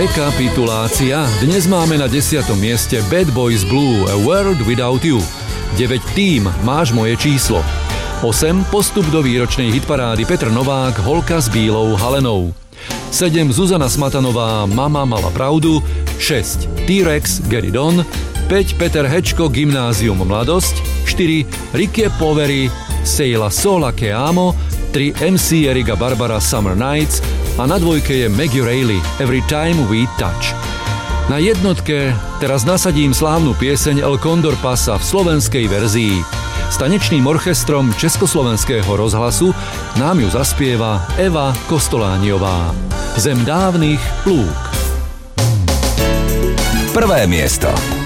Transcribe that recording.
Rekapitulácia. Dnes máme na 10. mieste Bad Boys Blue, A World Without You. 9 Tým, Máš moje číslo. 8 postup do výročnej hitparády Petr Novák, Holka s bílou halenou. 7 Zuzana Smatanová, Mama mala pravdu. 6 T-Rex, Get It On. 5 Peter Hečko, Gymnázium Mladosť. 4 Ricky Poveri, Sei la sola che amo. 3 MC Erika Barbara, Summer Nights. A na dvojke je Maggie Reilly, Every Time We Touch. Na jednotke teraz nasadím slávnu pieseň El Condor Pasa v slovenskej verzii. S tanečným orchestrom Československého rozhlasu nám ju zaspieva Eva Kostolániová. Zem dávnych lúk. Prvé miesto.